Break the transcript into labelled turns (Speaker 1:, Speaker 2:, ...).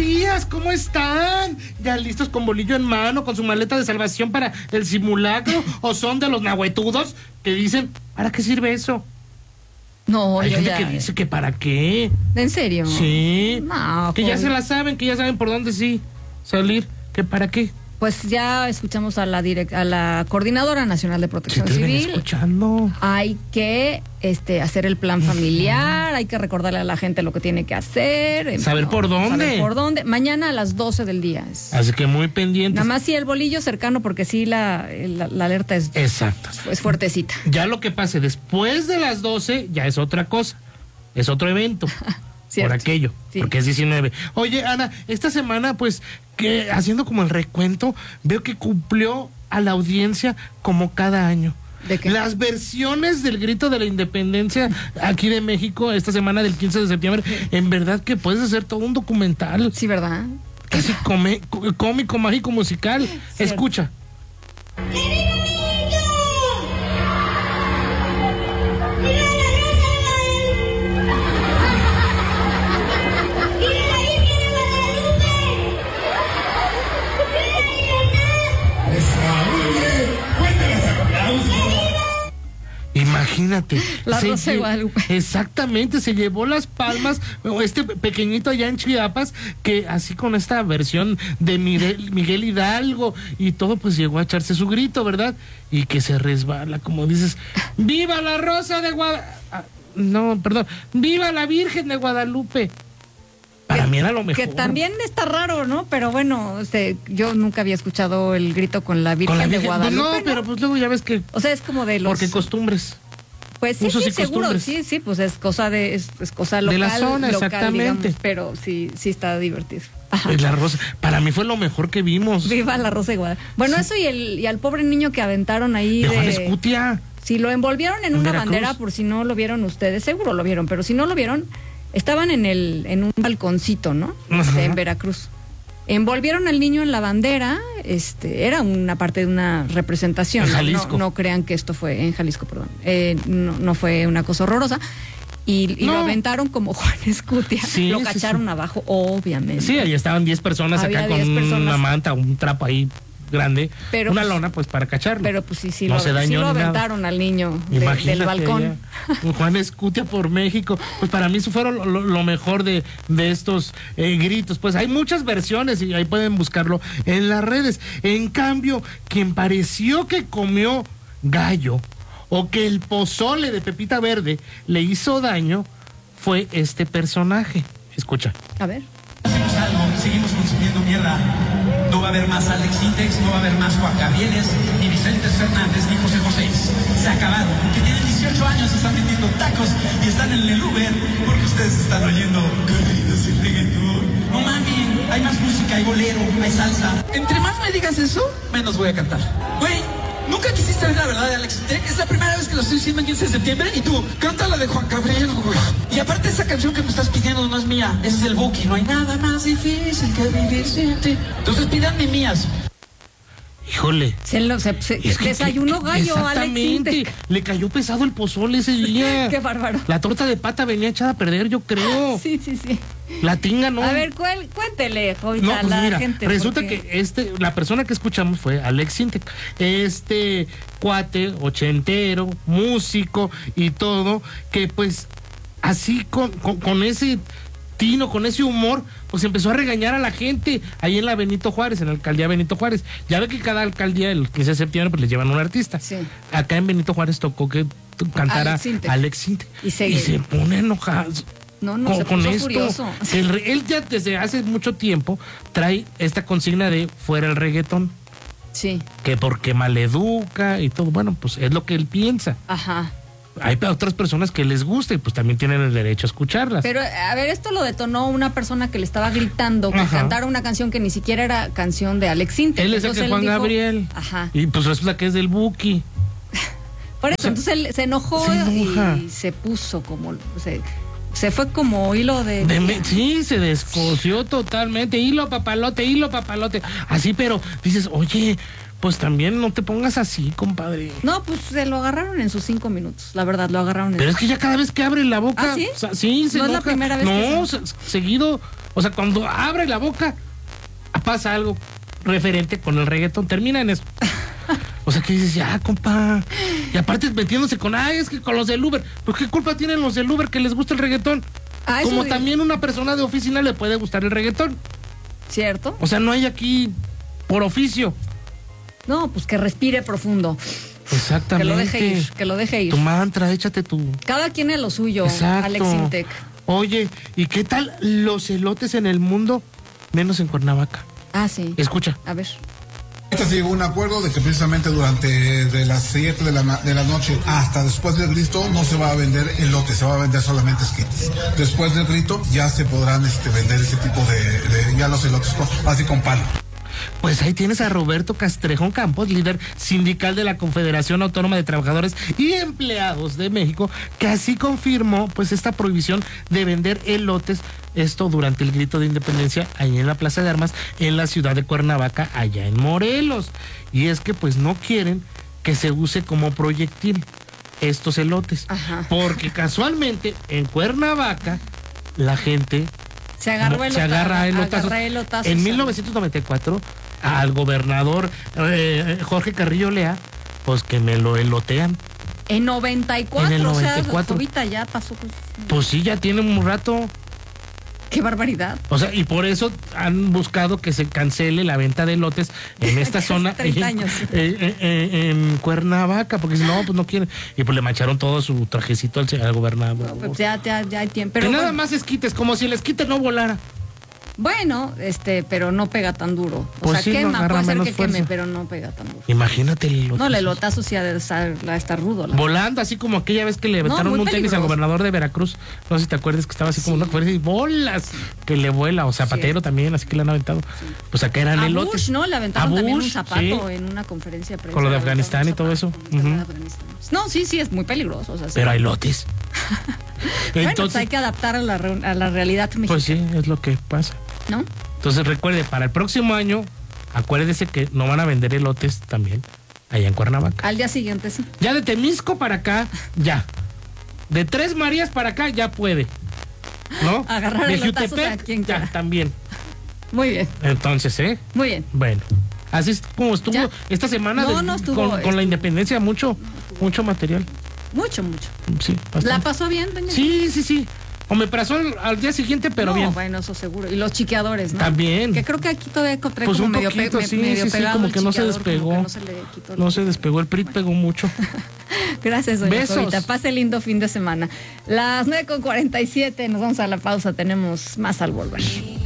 Speaker 1: días, ¿cómo están? ¿Ya listos con bolillo en mano, con su maleta de salvación para el simulacro? ¿O son de los nahuetudos que dicen, ¿para qué sirve eso?
Speaker 2: No,
Speaker 1: hay gente que dice que ¿para qué?
Speaker 2: ¿En serio?
Speaker 1: Sí.
Speaker 2: No,
Speaker 1: que ya se la saben, que ya saben por dónde sí salir, que ¿para qué?
Speaker 2: Pues ya escuchamos a la Coordinadora Nacional de Protección Civil.
Speaker 1: Escuchando.
Speaker 2: Hay que hacer el plan familiar, hay que recordarle a la gente lo que tiene que hacer.
Speaker 1: Saber por dónde.
Speaker 2: Saber por dónde. Mañana a las 12 del día.
Speaker 1: Así que muy pendientes.
Speaker 2: Nada más sí el bolillo cercano, porque sí la alerta es...
Speaker 1: Exacto.
Speaker 2: Es fuertecita.
Speaker 1: Ya lo que pase después de las 12 ya es otra cosa. Es otro evento. Por aquello, sí. Porque es 19. Oye, Ana, esta semana, pues, que haciendo como el recuento, veo que cumplió a la audiencia como cada año.
Speaker 2: ¿De qué?
Speaker 1: Las versiones del grito de la independencia aquí de México, esta semana del 15 de septiembre, en verdad que puedes hacer todo un documental.
Speaker 2: Sí, ¿verdad?
Speaker 1: Casi cómico, mágico, musical. Cierto. Escucha. Imagínate.
Speaker 2: La Rosa de Guadalupe.
Speaker 1: Exactamente, se llevó las palmas este pequeñito allá en Chiapas, que así con esta versión de Miguel Hidalgo y todo, pues llegó a echarse su grito, ¿verdad? Y que se resbala, como dices, ¡viva la Rosa de Guadalupe! No, perdón, ¡viva la Virgen de Guadalupe! Para mí era lo mejor.
Speaker 2: Que también está raro, ¿no? Pero bueno, yo nunca había escuchado el grito con la Virgen de Guadalupe.
Speaker 1: No, pero pues luego ya ves que...
Speaker 2: O sea, es como de los...
Speaker 1: Porque costumbres.
Speaker 2: Pues sí, seguro, sí, pues es cosa es cosa local.
Speaker 1: De la zona, local, exactamente.
Speaker 2: Digamos, pero sí está divertido.
Speaker 1: Ajá. La Rosa, para mí fue lo mejor que vimos.
Speaker 2: Viva la Rosa de Guadalupe. Bueno, sí. Eso y al pobre niño que aventaron ahí
Speaker 1: de Juan Escutia.
Speaker 2: Si lo envolvieron en una bandera, por si no lo vieron ustedes, seguro lo vieron, pero si no lo vieron... Estaban en un balconcito, ¿no? En Veracruz. Envolvieron al niño en la bandera, era una parte de una representación.
Speaker 1: En Jalisco.
Speaker 2: No crean que esto fue en Jalisco, perdón. No fue una cosa horrorosa. Y lo aventaron como Juan Escutia. Sí, lo cacharon abajo, obviamente.
Speaker 1: Sí, ahí estaban 10 personas acá con una manta, un trapo ahí grande, pero una lona pues para cacharlo.
Speaker 2: Pero pues sí
Speaker 1: no se dañó,
Speaker 2: lo aventaron al niño del balcón.
Speaker 1: Juan Escutia por México, pues para mí eso fueron lo mejor de estos gritos. Pues hay muchas versiones y ahí pueden buscarlo en las redes. En cambio, quien pareció que comió gallo o que el pozole de Pepita Verde le hizo daño fue este personaje. Escucha.
Speaker 2: A ver.
Speaker 3: Hacemos algo, seguimos consumiendo mierda. No va a haber más Alex Intex, no va a haber más Juan Gabrieles, ni Vicente Fernández, ni José José. Se acabaron, porque tienen 18 años, están vendiendo tacos y están en el Uber, porque ustedes están oyendo corridos y reggaetón. No mamen, hay más música, hay bolero, hay salsa. Entre más me digas eso, menos voy a cantar. Güey, ¿nunca quisiste ver la verdad de Alex Intex? Es la primera vez que lo estoy diciendo el 15 de septiembre y tú, canta la de Juan Gabriel, güey. Y aparte esa canción que me estás pidiendo no es mía, es del Buki. No hay nada más difícil que vivir sin ti. Entonces pídanme mías.
Speaker 1: Híjole.
Speaker 2: Desayunó gallo, Alex Intex.
Speaker 1: Le cayó pesado el pozole ese día.
Speaker 2: Qué bárbaro.
Speaker 1: La torta de pata venía echada a perder, yo creo.
Speaker 2: Sí.
Speaker 1: La tinga no.
Speaker 2: A ver, cuéntele, ahorita
Speaker 1: no, pues
Speaker 2: la
Speaker 1: mira,
Speaker 2: gente.
Speaker 1: Resulta que la persona que escuchamos fue Alex Intex. Cuate, ochentero, músico y todo, que pues así con ese tino, con ese humor, pues empezó a regañar a la gente ahí en la Benito Juárez, en la alcaldía Benito Juárez. Ya ve que cada alcaldía el 15 de septiembre pues les llevan un artista.
Speaker 2: Sí.
Speaker 1: Acá en Benito Juárez tocó que cantara Alex Intex. Y se pone enojado.
Speaker 2: No, se puso esto. Furioso.
Speaker 1: Él ya desde hace mucho tiempo trae esta consigna de fuera el reggaetón.
Speaker 2: Sí.
Speaker 1: Que porque maleduca y todo. Bueno, pues es lo que él piensa.
Speaker 2: Ajá.
Speaker 1: Hay otras personas que les gusta y pues también tienen el derecho a escucharlas.
Speaker 2: Pero, a ver, esto lo detonó una persona que le estaba gritando que cantara una canción que ni siquiera era canción de Alex Intex.
Speaker 1: Él es el que Juan Gabriel.
Speaker 2: Ajá.
Speaker 1: Y pues resulta que es del Buki.
Speaker 2: Por eso, entonces él se enojó y se puso como... Se fue como hilo
Speaker 1: sí, se descoció totalmente. Hilo papalote. Así, pero dices, oye... Pues también no te pongas así, compadre.
Speaker 2: No, pues se lo agarraron en sus 5 minutos, la verdad, lo agarraron.
Speaker 1: Pero es que ya cada vez que abre la boca...
Speaker 2: ¿Ah, sí?
Speaker 1: Sí, se
Speaker 2: ¿No
Speaker 1: enoja.
Speaker 2: es la primera vez
Speaker 1: No, seguido O sea, cuando abre la boca, pasa algo referente con el reggaetón, termina en eso. O sea, que dices, ya, compa. Y aparte metiéndose con, es que con los del Uber. Pues, ¿qué culpa tienen los del Uber que les gusta el reggaetón? Como también una persona de oficina le puede gustar el reggaetón.
Speaker 2: ¿Cierto?
Speaker 1: O sea, no hay aquí por oficio.
Speaker 2: No, pues que respire profundo.
Speaker 1: Exactamente.
Speaker 2: Que lo deje ir.
Speaker 1: Tu mantra, échate tu...
Speaker 2: Cada quien es lo suyo,
Speaker 1: exacto.
Speaker 2: Alex Intec.
Speaker 1: Oye, ¿y qué tal los elotes en el mundo? Menos en Cuernavaca.
Speaker 2: Ah, sí.
Speaker 1: Escucha.
Speaker 2: A ver.
Speaker 4: Se llegó a un acuerdo de que precisamente durante de las 7 de la noche hasta después del grito no se va a vender elote, se va a vender solamente esquites. Después del grito ya se podrán vender ese tipo de ya los elotes así con palo.
Speaker 1: Pues ahí tienes a Roberto Castrejón Campos, líder sindical de la Confederación Autónoma de Trabajadores y Empleados de México, que así confirmó pues esta prohibición de vender elotes, esto durante el grito de independencia ahí en la Plaza de Armas en la ciudad de Cuernavaca, allá en Morelos. Y es que pues no quieren que se use como proyectil estos elotes.
Speaker 2: Ajá.
Speaker 1: Porque casualmente en Cuernavaca la gente
Speaker 2: se agarra elotazos.
Speaker 1: En 1994, al gobernador Jorge Carrillo Lea, pues que me lo elotean.
Speaker 2: En 94,
Speaker 1: en el 94.
Speaker 2: O sea, ahorita ya pasó.
Speaker 1: Pues sí, ya tiene un rato.
Speaker 2: ¡Qué barbaridad!
Speaker 1: O sea, y por eso han buscado que se cancele la venta de lotes en esta zona.
Speaker 2: 30 años.
Speaker 1: En Cuernavaca, porque si no, pues no quieren. Y pues le mancharon todo su trajecito al gobernador.
Speaker 2: No, pues ya hay tiempo. Pero
Speaker 1: que nada más esquites, como si el esquite no volara.
Speaker 2: Bueno, pero no pega tan duro. O
Speaker 1: pues
Speaker 2: sea,
Speaker 1: sí,
Speaker 2: quema, puede ser que
Speaker 1: fuerza.
Speaker 2: queme, pero no pega tan duro.
Speaker 1: Imagínate el elotazo.
Speaker 2: No, el elotazo sí ha de estar rudo.
Speaker 1: Volando, así como aquella vez que le aventaron un tenis al gobernador de Veracruz. No sé si te acuerdas que estaba así como una conferencia y bolas que le vuela. O Zapatero también, así que le han aventado. Pues acá eran elotes.
Speaker 2: Bush, ¿no? Le aventaron también un zapato en una conferencia prensa.
Speaker 1: Con lo de Afganistán y todo eso.
Speaker 2: No, sí, es muy peligroso. O sea,
Speaker 1: pero hay lotes.
Speaker 2: Entonces, pues hay que adaptar a la realidad mexicana.
Speaker 1: Pues sí, es lo que pasa.
Speaker 2: ¿No?
Speaker 1: Entonces recuerde, para el próximo año, acuérdese que no van a vender elotes también allá en Cuernavaca.
Speaker 2: Al día siguiente, sí.
Speaker 1: Ya de Temisco para acá, ya. De Tres Marías para acá, ya puede. ¿No?
Speaker 2: Agarrar
Speaker 1: de
Speaker 2: elotazos a
Speaker 1: Jutepec,
Speaker 2: quien quiera.
Speaker 1: ya, también.
Speaker 2: Muy bien.
Speaker 1: Entonces,
Speaker 2: Muy bien.
Speaker 1: Bueno, así es como estuvo ya. Esta semana con la independencia, mucho material.
Speaker 2: Mucho.
Speaker 1: Sí, bastante.
Speaker 2: ¿La pasó bien, doña?
Speaker 1: Sí. O me pasó al día siguiente, pero bien.
Speaker 2: Bueno, eso seguro. Y los chiqueadores, ¿no?
Speaker 1: También.
Speaker 2: Que creo que aquí todavía encontré
Speaker 1: pues
Speaker 2: como
Speaker 1: un
Speaker 2: medio,
Speaker 1: poquito, sí,
Speaker 2: como
Speaker 1: que no se despegó. No se despegó, el PRI pegó mucho.
Speaker 2: Gracias, doña
Speaker 1: Besos.
Speaker 2: Jovita. Pase lindo fin de semana. Las 9:47, nos vamos a la pausa, tenemos más al volver.